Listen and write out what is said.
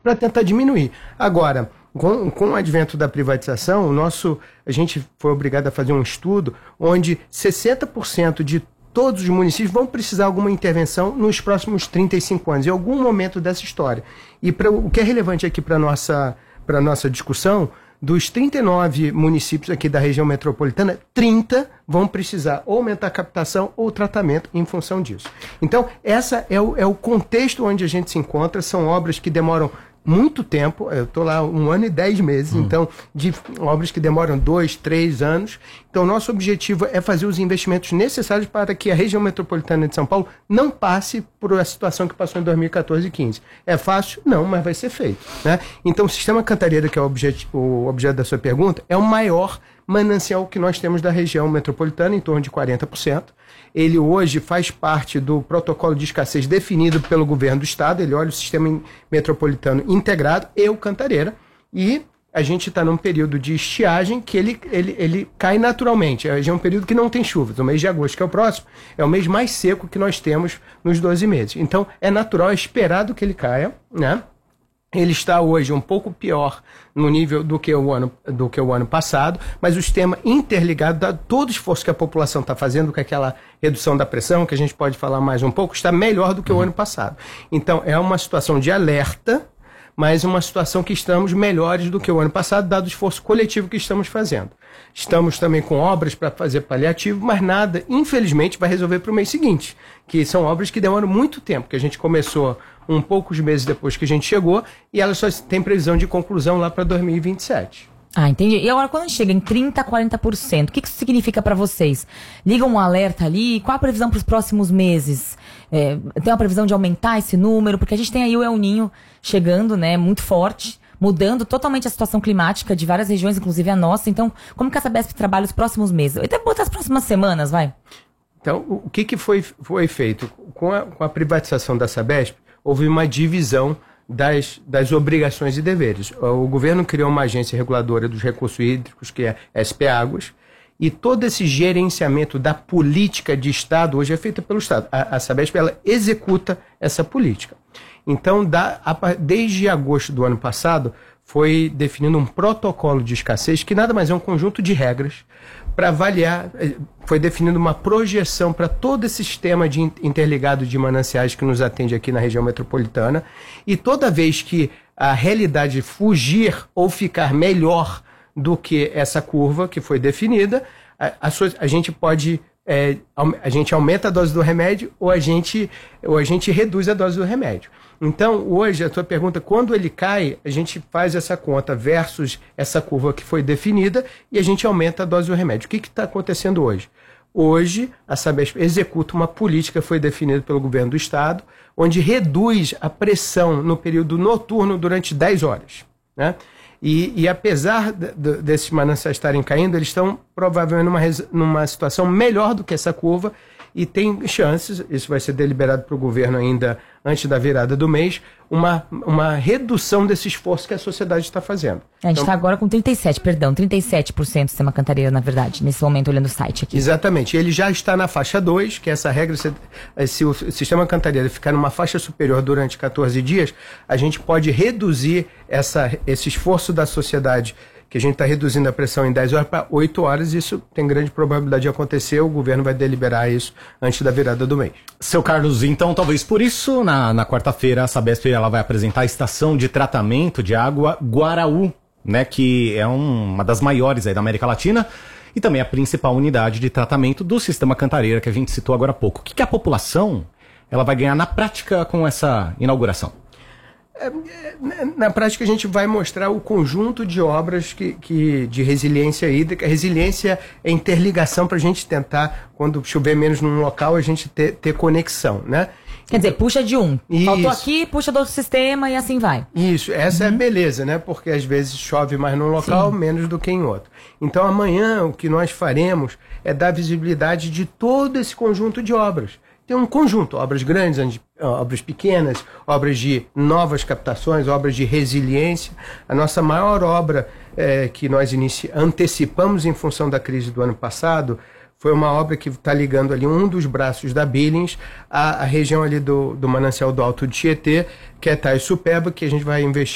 para tentar diminuir. Agora, com o advento da privatização, a gente foi obrigado a fazer um estudo onde 60% de todos os municípios vão precisar de alguma intervenção nos próximos 35 anos, em algum momento dessa história. E o que é relevante aqui para a nossa discussão, dos 39 municípios aqui da região metropolitana, 30 vão precisar ou aumentar a captação ou tratamento em função disso. Então, esse é o contexto onde a gente se encontra. São obras que demoram muito tempo, eu estou lá 1 ano e 10 meses, então, de obras que demoram 2, 3 anos. Então, nosso objetivo é fazer os investimentos necessários para que a região metropolitana de São Paulo não passe por a situação que passou em 2014 e 2015. É fácil? Não, mas vai ser feito, né? Então, o Sistema Cantareira, que é o objeto da sua pergunta, é o maior manancial que nós temos da região metropolitana, em torno de 40%. Ele hoje faz parte do protocolo de escassez definido pelo governo do estado. Ele olha o sistema metropolitano integrado e o Cantareira. E a gente está num período de estiagem que ele cai naturalmente. É um período que não tem chuvas. O mês de agosto, que é o próximo, é o mês mais seco que nós temos nos 12 meses. Então, é natural, é esperado que ele caia, né? Ele está hoje um pouco pior no nível do que o ano passado, mas o sistema interligado, dado todo o esforço que a população está fazendo com aquela redução da pressão, que a gente pode falar mais um pouco, está melhor do que o ano passado. Então, é uma situação de alerta, mas uma situação que estamos melhores do que o ano passado, dado o esforço coletivo que estamos fazendo. Estamos também com obras para fazer paliativo, mas nada, infelizmente, vai resolver para o mês seguinte, que são obras que demoram muito tempo, que a gente começou poucos meses depois que a gente chegou, e elas só têm previsão de conclusão lá para 2027. Ah, entendi. E agora, quando chega em 30%, 40%, o que isso significa para vocês? Liga um alerta ali, qual a previsão para os próximos meses? Tem uma previsão de aumentar esse número? Porque a gente tem aí o El Niño chegando, né, muito forte, mudando totalmente a situação climática de várias regiões, inclusive a nossa. Então, como que a Sabesp trabalha os próximos meses? Até botar as próximas semanas, vai. Então, o que foi feito? Com a privatização da Sabesp, houve uma divisão das obrigações e deveres. O governo criou uma agência reguladora dos recursos hídricos, que é a SP Águas, e todo esse gerenciamento da política de Estado hoje é feito pelo Estado. A Sabesp, ela executa essa política. Então, desde agosto do ano passado, foi definido um protocolo de escassez, que nada mais é um conjunto de regras para avaliar. Foi definida uma projeção para todo esse sistema interligado de mananciais que nos atende aqui na região metropolitana, e toda vez que a realidade fugir ou ficar melhor do que essa curva que foi definida, a gente pode... a gente aumenta a dose do remédio ou a gente reduz a dose do remédio. Então, hoje, a tua pergunta, quando ele cai, a gente faz essa conta versus essa curva que foi definida e a gente aumenta a dose do remédio. O que está acontecendo hoje? Hoje, a Sabesp executa uma política que foi definida pelo governo do estado, onde reduz a pressão no período noturno durante 10 horas, né? E apesar desses mananciais estarem caindo, eles estão provavelmente numa situação melhor do que essa curva, e tem chances, isso vai ser deliberado para o governo ainda antes da virada do mês, uma redução desse esforço que a sociedade está fazendo. A gente está agora com 37% do Sistema Cantareira, na verdade, nesse momento, olhando o site aqui. Exatamente. Ele já está na faixa 2, que é essa regra, se o Sistema Cantareira ficar numa faixa superior durante 14 dias, a gente pode reduzir esse esforço da sociedade, que a gente está reduzindo a pressão em 10 horas para 8 horas, isso tem grande probabilidade de acontecer, o governo vai deliberar isso antes da virada do mês. Seu Carlos, então talvez por isso, na quarta-feira, a Sabesp ela vai apresentar a estação de tratamento de água Guaraú, né, que é uma das maiores aí da América Latina, e também a principal unidade de tratamento do Sistema Cantareira, que a gente citou agora há pouco. O que a população ela vai ganhar na prática com essa inauguração? Na prática, a gente vai mostrar o conjunto de obras de resiliência hídrica. Resiliência é interligação para a gente tentar, quando chover menos num local, a gente ter conexão, né? Quer dizer, puxa de um. Isso. Faltou aqui, puxa do outro sistema e assim vai. Isso, essa é a beleza, né? Porque às vezes chove mais num local, menos do que em outro. Então amanhã o que nós faremos é dar visibilidade de todo esse conjunto de obras. Tem um conjunto, obras grandes, obras pequenas, obras de novas captações, obras de resiliência. A nossa maior obra que nós antecipamos em função da crise do ano passado foi uma obra que está ligando ali um dos braços da Billings à região ali do manancial do Alto de Tietê, que é Itaiçupeba, que a gente vai investir